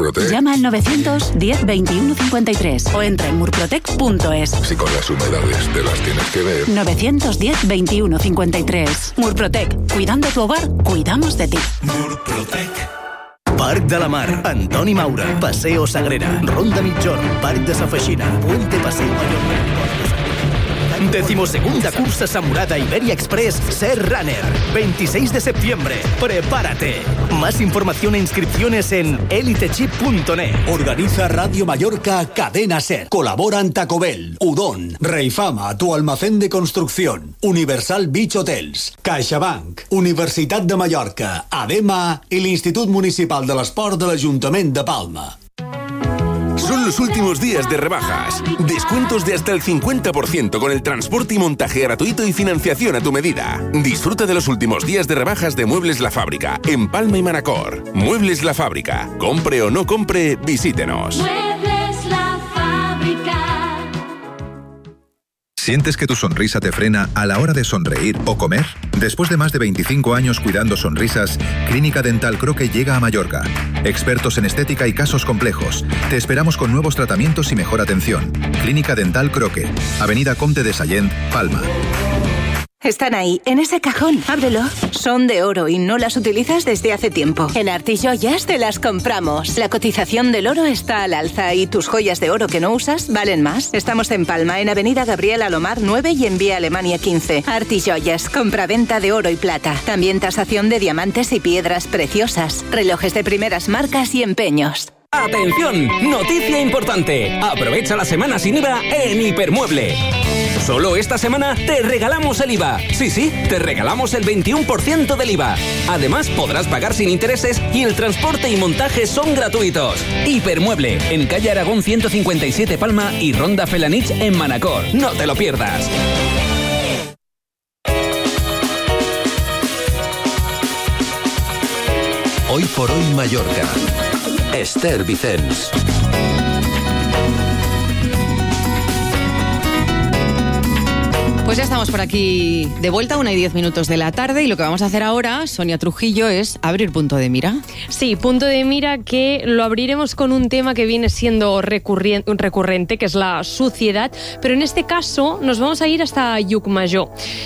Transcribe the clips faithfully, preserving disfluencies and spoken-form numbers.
Murprotec. Llama al novecientos diez veintiuno cincuenta y tres o entra en murprotec punto es. Si con las humedades te las tienes que ver. novecientos diez veintiuno cincuenta y tres. Murprotec. Cuidando tu hogar, cuidamos de ti. Murprotec. Parc de la Mar, Antoni Maura, Paseo Sagrera, Ronda Mitjorn, Parc de Sa Feixina, Puente Paseo Mayor. Decimosegunda cursa Samurada Iberia Express Ser Runner. veintiséis de septiembre. Prepárate. Más información e inscripciones en elitechip punto net. Organiza Radio Mallorca Cadena Ser. Colaboran Taco Bell, Udon, Reifama, tu almacén de construcción, Universal Beach Hotels, CaixaBank, Universitat de Mallorca, ADEMA y l'Institut Municipal de l'Esport de l'Ajuntament de Palma. Son los últimos días de rebajas. Descuentos de hasta el cincuenta por ciento con el transporte y montaje gratuito y financiación a tu medida. Disfruta de los últimos días de rebajas de Muebles La Fábrica en Palma y Manacor. Muebles La Fábrica. Compre o no compre, visítenos. Muebles La Fábrica. ¿Sientes que tu sonrisa te frena a la hora de sonreír o comer? Después de más de veinticinco años cuidando sonrisas, Clínica Dental Croque llega a Mallorca. Expertos en estética y casos complejos. Te esperamos con nuevos tratamientos y mejor atención. Clínica Dental Croque, Avenida Comte de Sallent, Palma. Están ahí, en ese cajón. Ábrelo. Son de oro y no las utilizas desde hace tiempo. En Artijoyas te las compramos. La cotización del oro está al alza y tus joyas de oro que no usas valen más. Estamos en Palma, en Avenida Gabriel Alomar nueve y en Vía Alemania quince. Artijoyas, compraventa de oro y plata. También tasación de diamantes y piedras preciosas. Relojes de primeras marcas y empeños. ¡Atención! Noticia importante. Aprovecha la semana sin I V A en Hipermueble. Solo esta semana te regalamos el I V A. Sí, sí, te regalamos el veintiuno por ciento del I V A. Además, podrás pagar sin intereses y el transporte y montaje son gratuitos. Hipermueble, en calle Aragón ciento cincuenta y siete Palma y Ronda Felanich en Manacor. No te lo pierdas. Hoy por hoy Mallorca. Esther Vicens. Pues ya estamos por aquí de vuelta, una y diez minutos de la tarde, y lo que vamos a hacer ahora, Sonia Trujillo, es abrir Punto de Mira. Sí, Punto de Mira, que lo abriremos con un tema que viene siendo recurrente, recurrente, que es la suciedad, pero en este caso nos vamos a ir hasta Llucmajor.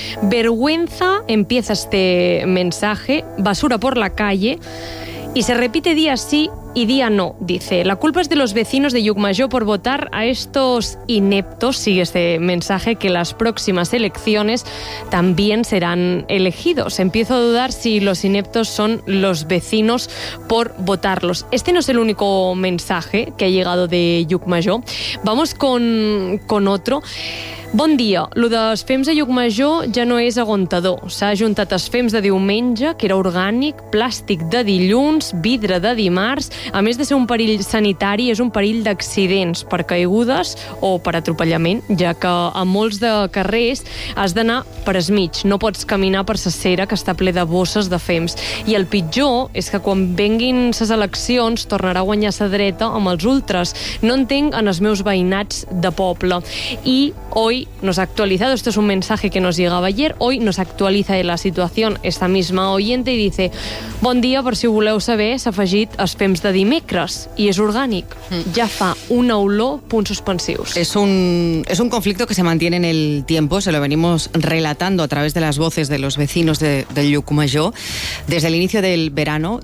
Vergüenza, empieza este mensaje, basura por la calle, y se repite día sí y día no. Dice, la culpa es de los vecinos de Llucmajor por votar a estos ineptos, sigue este mensaje, que las próximas elecciones también serán elegidos. Empiezo a dudar si los ineptos son los vecinos por votarlos. Este no es el único mensaje que ha llegado de Llucmajor. Vamos con, con otro. Bon dia, lo dels fems a Llucmajor ja no és aguantador. S'ha ajuntat els fems de diumenge, que era orgànic, plàstic de dilluns, vidre de dimarts. A més de ser un perill sanitari, és un perill d'accidents per caigudes o per atropellament, ja que a molts de carrers has d'anar per esmig. No pots caminar per sa cera, que està ple de bosses de fems. I el pitjor és que quan venguin ses eleccions tornarà a guanyar sa dreta amb els ultras. No entenc en els meus veïnats de poble. I hoy nos ha actualizado, esto es un mensaje que nos llegaba ayer, hoy nos actualiza de la situación esta misma oyente y dice, bon dia, per si ho voleu saber, s'ha afegit els fems de dimecres i és orgànic. Mm. Ja fa una olor, punts suspensius. Es un, es un conflicto que se mantiene en el tiempo, se lo venimos relatando a través de las voces de los vecinos de, de Llucmajor desde el inicio del verano,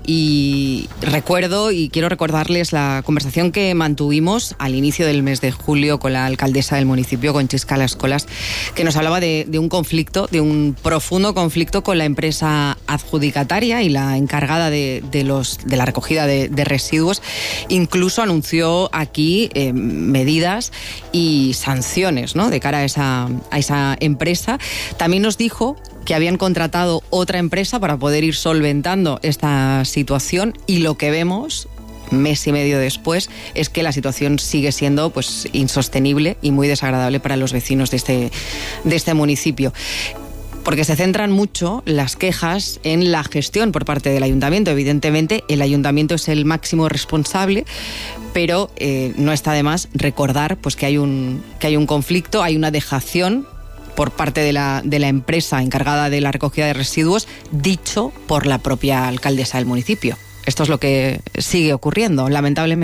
y recuerdo y quiero recordarles la conversación que mantuvimos al inicio del mes de julio con la alcaldesa del municipio, con Chisca Las Colas, que nos hablaba de, de un conflicto, de un profundo conflicto con la empresa adjudicataria y la encargada de, de, los, de la recogida de, de residuos. Incluso anunció aquí eh, medidas y sanciones, ¿no?, de cara a esa, a esa empresa. También nos dijo que habían contratado otra empresa para poder ir solventando esta situación, y lo que vemos mes y medio después es que la situación sigue siendo pues insostenible y muy desagradable para los vecinos de este, de este municipio. Porque se centran mucho las quejas en la gestión por parte del ayuntamiento. Evidentemente, el ayuntamiento es el máximo responsable, pero eh, no está de más recordar pues, que hay un, que hay un conflicto, hay una dejación por parte de la, de la empresa encargada de la recogida de residuos, dicho por la propia alcaldesa del municipio. Esto es lo que sigue ocurriendo, lamentablemente.